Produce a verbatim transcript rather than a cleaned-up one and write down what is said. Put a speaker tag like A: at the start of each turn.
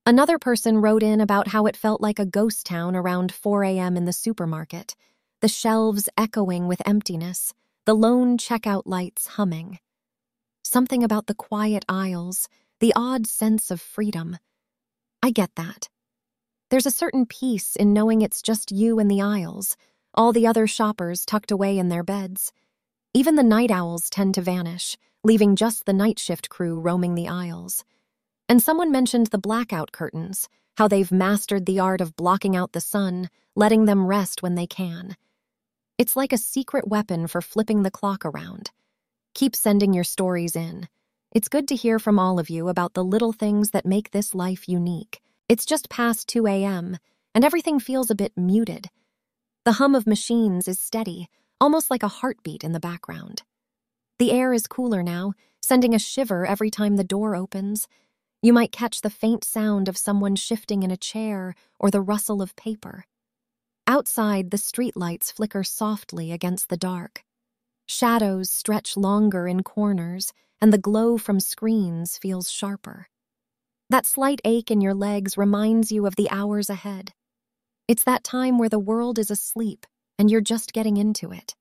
A: Another person wrote in about how it felt like a ghost town around four a m in the supermarket, the shelves echoing with emptiness, the lone checkout lights humming. Something about the quiet aisles, the odd sense of freedom. I get that. There's a certain peace in knowing it's just you in the aisles, all the other shoppers tucked away in their beds. Even the night owls tend to vanish, leaving just the night shift crew roaming the aisles. And someone mentioned the blackout curtains, how they've mastered the art of blocking out the sun, letting them rest when they can. It's like a secret weapon for flipping the clock around. Keep sending your stories in. It's good to hear from all of you about the little things that make this life unique. It's just past two a m, and everything feels a bit muted. The hum of machines is steady, almost like a heartbeat in the background. The air is cooler now, sending a shiver every time the door opens. You might catch the faint sound of someone shifting in a chair or the rustle of paper. Outside, the streetlights flicker softly against the dark. Shadows stretch longer in corners, and the glow from screens feels sharper. That slight ache in your legs reminds you of the hours ahead. It's that time where the world is asleep, and you're just getting into it.